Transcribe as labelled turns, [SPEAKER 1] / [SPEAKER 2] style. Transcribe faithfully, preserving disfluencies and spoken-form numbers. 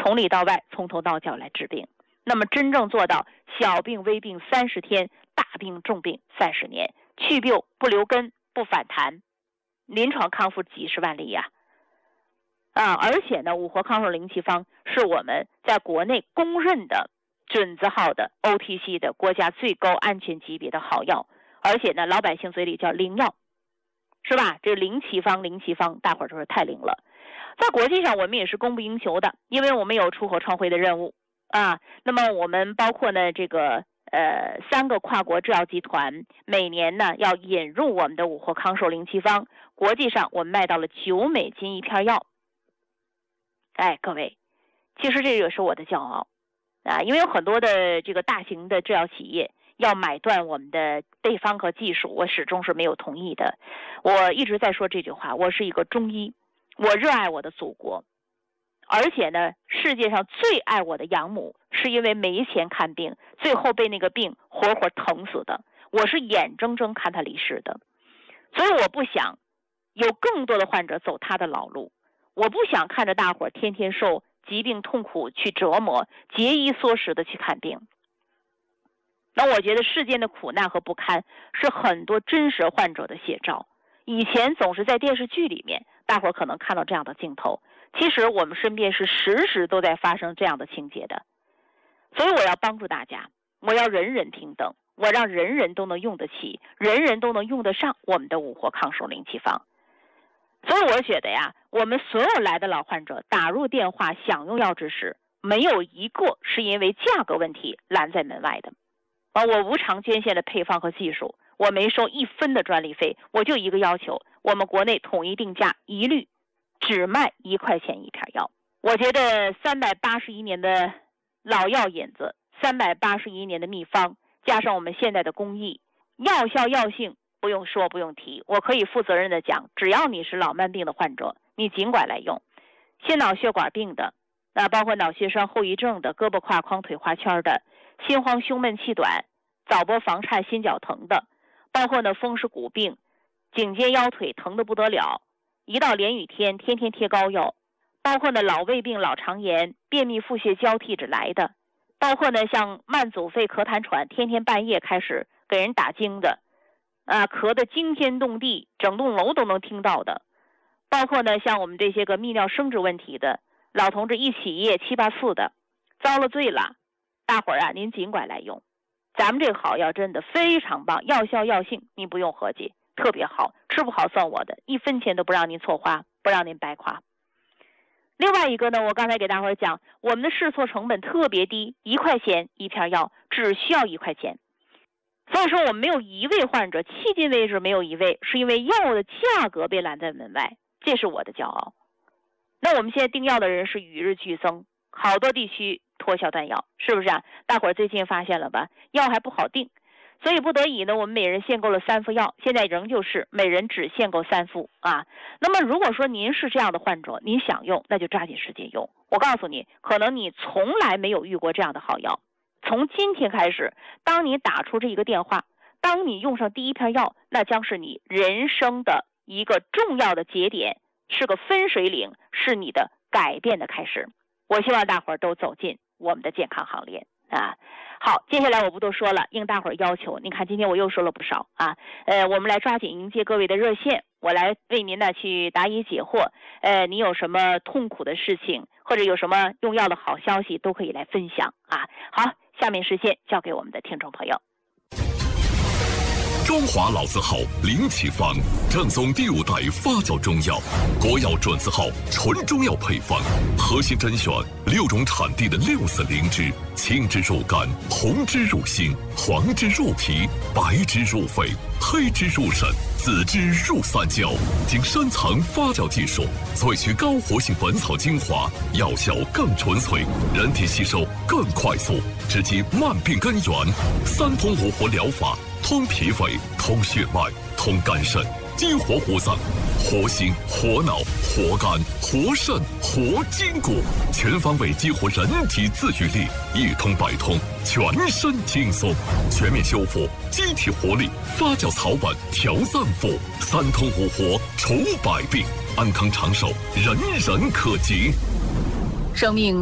[SPEAKER 1] 从里到外，从头到脚来治病。那么真正做到小病微病三十天，大病重病三十年，去病不留根不反弹，临床康复几十万例呀、啊！啊，而且呢，五活康寿灵气方是我们在国内公认的准字号的 O T C 的国家最高安全级别的好药，而且呢，老百姓嘴里叫灵药，是吧？这灵奇方，灵奇方，大伙儿都是太灵了。在国际上，我们也是供不应求的，因为我们有出口创汇的任务啊。那么我们包括呢，这个呃三个跨国制药集团，每年呢要引入我们的五活康寿灵奇方，国际上我们卖到了九美金一片药。哎，各位，其实这也是我的骄傲啊，因为有很多的这个大型的制药企业要买断我们的配方和技术，我始终是没有同意的。我一直在说这句话，我是一个中医。我热爱我的祖国，而且呢，世界上最爱我的养母是因为没钱看病，最后被那个病活活疼死的。我是眼睁睁看他离世的，所以我不想有更多的患者走他的老路，我不想看着大伙儿天天受疾病痛苦去折磨，节衣缩食的去看病。那我觉得世间的苦难和不堪是很多真实患者的写照。以前总是在电视剧里面，大伙儿可能看到这样的镜头，其实我们身边是时时都在发生这样的情节的。所以我要帮助大家，我要人人平等，我让人人都能用得起，人人都能用得上我们的五活康寿灵气方。所以我觉得呀，我们所有来的老患者打入电话想用药之时，没有一个是因为价格问题拦在门外的。啊，我无偿捐献的配方和技术，我没收一分的专利费，我就一个要求，我们国内统一定价，一律只卖一块钱一片药。我觉得三百八十一年的老药引子，三百八十一年的秘方，加上我们现在的工艺，药效药性不用说不用提，我可以负责任的讲，只要你是老慢病的患者，你尽管来用。心脑血管病的，啊，包括脑血栓后遗症的，胳膊胯肓腿花圈的，心慌胸闷气短，早搏房颤心绞疼的，包括呢风湿骨病，颈肩腰腿疼得不得了，一到连雨天天天贴膏药，包括呢老胃病老肠炎便秘腹泻交替着来的，包括呢像慢阻肺咳痰喘天天半夜开始给人打惊的啊，咳得惊天动地整栋楼都能听到的，包括呢像我们这些个泌尿生殖问题的老同志一起夜七八次的，遭了罪了，大伙儿啊您尽管来用，咱们这个好药真的非常棒，药效药性你不用合计，特别好，吃不好算我的，一分钱都不让您错花，不让您白花。另外一个呢，我刚才给大伙儿讲，我们的试错成本特别低，一块钱一片药，只需要一块钱。所以说我们没有一位患者，迄今为止没有一位是因为药的价格被拦在门外，这是我的骄傲。那我们现在订药的人是与日俱增，好多地区脱销断药，是不是啊？大伙儿最近发现了吧？药还不好订，所以不得已呢，我们每人限购了三副药，现在仍旧是每人只限购三副啊。那么如果说您是这样的患者，您想用，那就抓紧时间用。我告诉你，可能你从来没有遇过这样的好药。从今天开始，当你打出这一个电话，当你用上第一片药，那将是你人生的一个重要的节点，是个分水岭，是你的改变的开始。我希望大伙儿都走进我们的健康行列啊！好，接下来我不多说了，应大伙儿要求，你看今天我又说了不少啊。呃，我们来抓紧迎接各位的热线，我来为您呢去答疑解惑。呃，你有什么痛苦的事情，或者有什么用药的好消息，都可以来分享啊。好，下面时间交给我们的听众朋友。
[SPEAKER 2] 中华老字号灵启方，正宗第五代发酵中药，国药准字号纯中药配方，核心甄选六种产地的六色灵芝，青汁入肝，红汁入心，黄汁入脾，白汁入肺，黑汁入肾，紫汁入三焦，经深层发酵技术萃取高活性本草精华，药效更纯粹，人体吸收更快速，直击慢病根源。三通五活疗法，通脾胃，通血脉，通肝肾，激活五脏，活心、活脑、活肝、活肾、活筋骨，全方位激活人体自愈力，一通百通，全身轻松，全面修复机体活力，发酵草本，调脏腑，三通五活，除百病，安康长寿，人人可及。
[SPEAKER 3] 生命